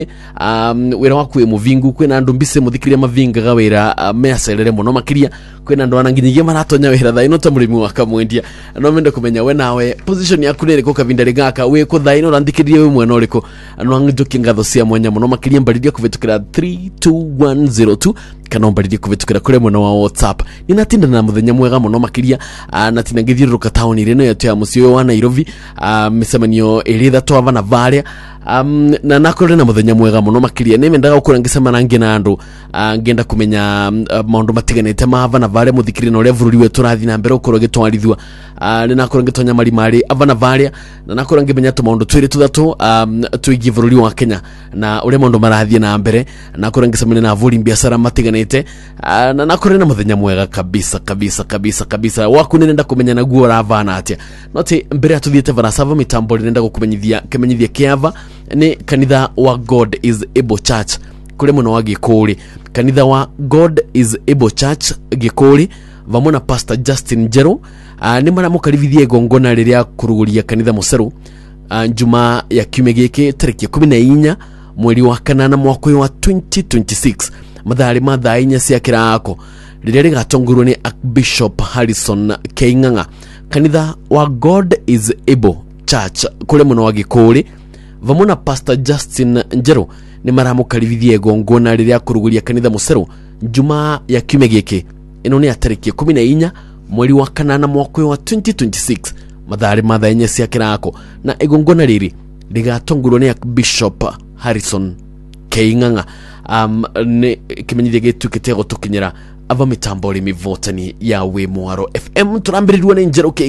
wira waku e muvingu kwina andu mbise muthikiria mavingaga wira meacerere muno makiria kwina andu ananginyigie maratonya wira thaino ta murimi wa kamwendia no mende kumenya we nawe position yaku ni riko kavinda rigaka we ku thaino randikiririe we mwena uriko no angijoki ngatho cia mwanya muno makiria mbariria kuvitukira 32102 kana mbariria kuvitukira kure mwena wa WhatsApp ninatinda na muthenya mwega muno makiria natina ngithiruruka town ire no yetu ya musio wa Nairobi misemanio iritha twava na varia na nakore na muthenya mwega muno makiria nimendaga gukura ngisema nangi na andu ngenda kumenya maundu matiganite mava na varia muthikiri na uria bururi wetu rathi na mbere ukoro gitwarithwa ni nakore ngitonya mari mari avana varia na nakore ngimenya tu maundu twiri tuthatu tuigi bururi wa Kenya na uria maundu marathie na mbere nakore ngisema na vuri biashara matiganite na nakore na muthenya mwega kabisa waku nenda kumenya na guo ravana atia noti mbere atuthiete vana sava mitambo nenda gukumenyithia kemenyithia kiava ni kanitha wa God is Able Church kule muno wa Gikuri. Kanitha wa God is Able Church Gikuri vamwe na Pastor Justin Jero ni mara mukaribithie gongona riria kuruguria kanitha muceru njuma ya kiumia giki tariki 14 mweri wa kanana mwaka wa 2026 mathari mathaa 4 cia kirako riria rigatongorwo ni Bishop Harrison Keinganga. Kanitha wa God is Able Church kule muno wa Gikuri vamwe na Pastor Justin Njero ni maramukaribithie gongona riria kuruguria kanitha muceru njuma ya kiumia giki ino ni tariki 14 mweri wa kanana mwaka wa 2026 mathari mathaa 4 cia kirako na igongona riri rigatongorwo ni Bishop Harrison Keinganga. Ni kimenyithia gitu kitego tukinyira ava mitambo ri mivotani ya we Mwaro FM turambirirwa ni Njero